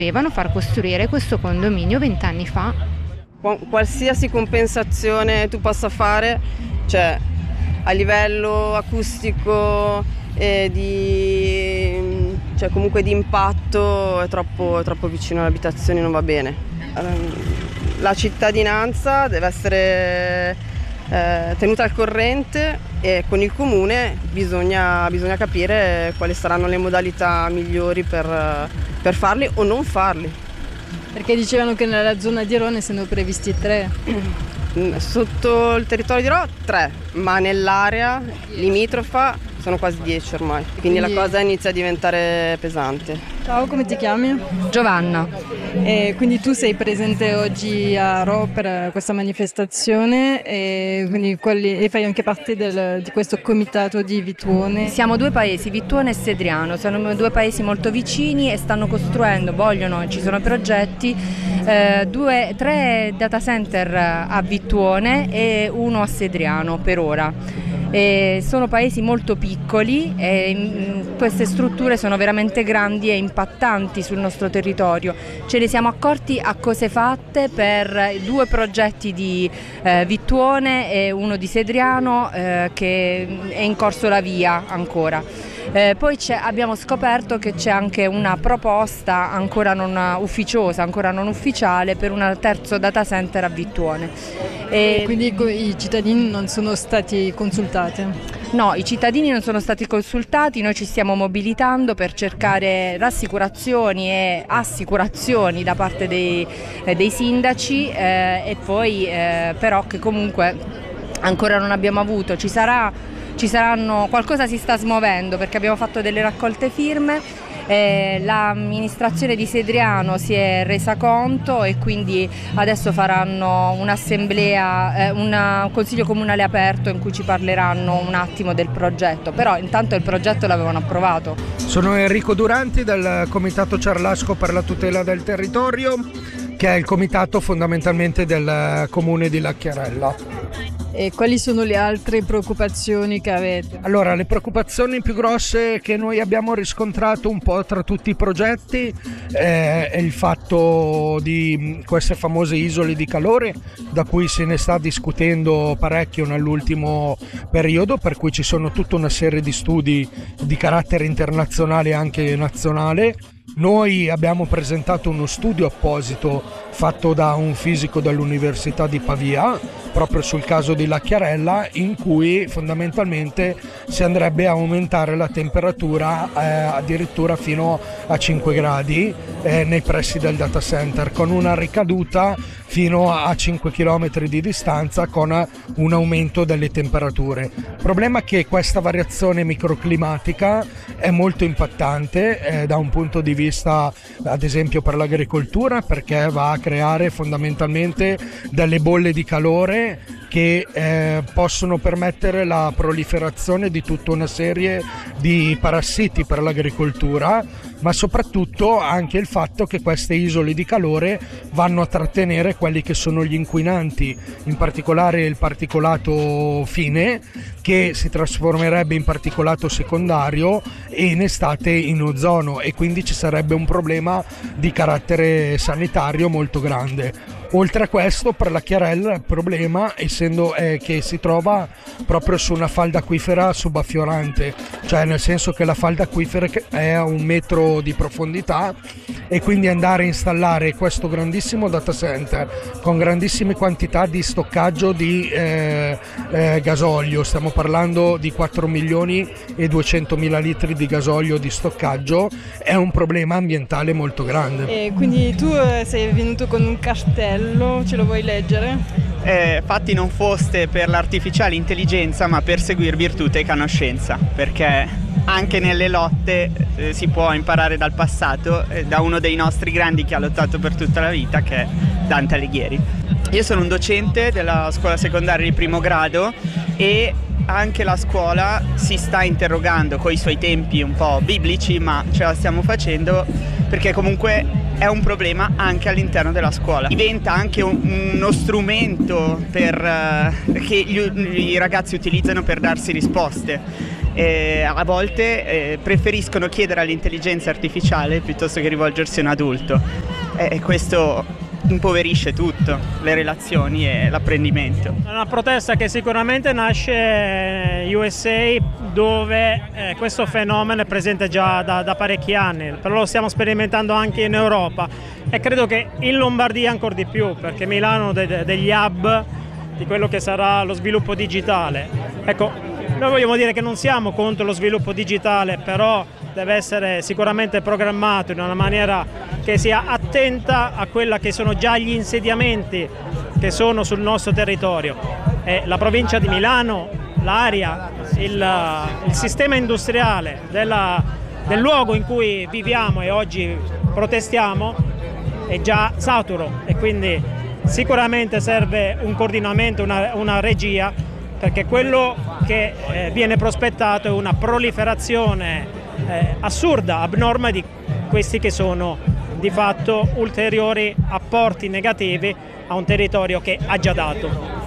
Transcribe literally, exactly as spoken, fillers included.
Dovevano far costruire questo condominio vent'anni fa. Qualsiasi compensazione tu possa fare, cioè a livello acustico e di, cioè comunque di impatto, è troppo, è troppo vicino alle abitazioni, non va bene. La cittadinanza deve essere eh, tenuta al corrente e con il comune bisogna, bisogna capire quali saranno le modalità migliori per, per farli o non farli. Perché dicevano che nella zona di Rho ne sono previsti tre. Sotto il territorio di Rho tre, ma nell'area limitrofa sono quasi dieci ormai, quindi, quindi la cosa inizia a diventare pesante. Ciao, come ti chiami? Giovanna. E quindi tu sei presente oggi a Rho per questa manifestazione e, quindi quelli, e fai anche parte del, di questo comitato di Vittuone. Siamo due paesi, Vittuone e Sedriano, sono due paesi molto vicini e stanno costruendo, vogliono, ci sono progetti, eh, due, tre data center a Vittuone e uno a Sedriano per ora. E sono paesi molto piccoli e queste strutture sono veramente grandi e impattanti sul nostro territorio. Ce ne siamo accorti a cose fatte per due progetti di eh, Vittuone e uno di Sedriano eh, che è in corso la via ancora. Eh, poi abbiamo scoperto che c'è anche una proposta ancora non ufficiosa, ancora non ufficiale, per un terzo data center a Vittuone. E quindi i cittadini non sono stati consultati? No, i cittadini non sono stati consultati, noi ci stiamo mobilitando per cercare rassicurazioni e assicurazioni da parte dei, eh, dei sindaci eh, e poi eh, però che comunque ancora non abbiamo avuto. Ci sarà Ci saranno, qualcosa si sta smuovendo perché abbiamo fatto delle raccolte firme, eh, l'amministrazione di Sedriano si è resa conto e quindi adesso faranno un'assemblea, eh, un consiglio comunale aperto in cui ci parleranno un attimo del progetto, però intanto il progetto l'avevano approvato. Sono Enrico Duranti del Comitato Ciarlasco per la tutela del territorio, che è il comitato fondamentalmente del comune di Lacchiarella. E quali sono le altre preoccupazioni che avete? Allora, le preoccupazioni più grosse che noi abbiamo riscontrato un po' tra tutti i progetti eh, è il fatto di queste famose isole di calore, da cui se ne sta discutendo parecchio nell'ultimo periodo, per cui ci sono tutta una serie di studi di carattere internazionale e anche nazionale. Noi abbiamo presentato uno studio apposito fatto da un fisico dell'Università di Pavia proprio sul caso di Lacchiarella, in cui fondamentalmente si andrebbe a aumentare la temperatura eh, addirittura fino a cinque gradi eh, nei pressi del data center, con una ricaduta fino a cinque chilometri di distanza, con un aumento delle temperature. Il problema è che questa variazione microclimatica è molto impattante eh, da un punto di vista ad esempio per l'agricoltura, perché va a creare fondamentalmente delle bolle di calore che eh, possono permettere la proliferazione di tutta una serie di parassiti per l'agricoltura, ma soprattutto anche il fatto che queste isole di calore vanno a trattenere quelli che sono gli inquinanti, in particolare il particolato fine, che si trasformerebbe in particolato secondario e in estate in ozono, e quindi ci sarebbe un problema di carattere sanitario molto grande. Oltre a questo, per Lacchiarella il problema, essendo è che si trova proprio su una falda acquifera subaffiorante, cioè nel senso che la falda acquifera è a un metro di profondità, e quindi andare a installare questo grandissimo data center con grandissime quantità di stoccaggio di eh, eh, gasolio, stiamo parlando di quattro milioni e duecentomila litri di gasolio di stoccaggio, è un problema ambientale molto grande. E quindi tu sei venuto con un cartello, ce lo vuoi leggere? Eh, fatti non foste per l'artificiale intelligenza, ma per seguir virtù e conoscenza, perché anche nelle lotte eh, si può imparare dal passato, eh, da uno dei nostri grandi che ha lottato per tutta la vita, che è Dante Alighieri. Io sono un docente della scuola secondaria di primo grado e anche la scuola si sta interrogando coi suoi tempi un po' biblici, ma ce la stiamo facendo perché comunque è un problema anche all'interno della scuola. Diventa anche un, uno strumento per, uh, che gli, i ragazzi utilizzano per darsi risposte. e a volte eh, preferiscono chiedere all'intelligenza artificiale piuttosto che rivolgersi a un adulto, e questo impoverisce tutto, le relazioni e l'apprendimento. È una protesta che sicuramente nasce in U S A, dove eh, questo fenomeno è presente già da, da parecchi anni, però lo stiamo sperimentando anche in Europa e credo che in Lombardia ancora di più, perché Milano ha de- degli hub di quello che sarà lo sviluppo digitale. Ecco, noi vogliamo dire che non siamo contro lo sviluppo digitale, però deve essere sicuramente programmato in una maniera che sia attenta a quella che sono già gli insediamenti che sono sul nostro territorio. E la provincia di Milano, l'area, il, il sistema industriale della, del luogo in cui viviamo e oggi protestiamo è già saturo, e quindi sicuramente serve un coordinamento, una, una regia, perché quello che eh, viene prospettato è una proliferazione eh, assurda, abnorme di questi che sono di fatto ulteriori apporti negativi a un territorio che ha già dato.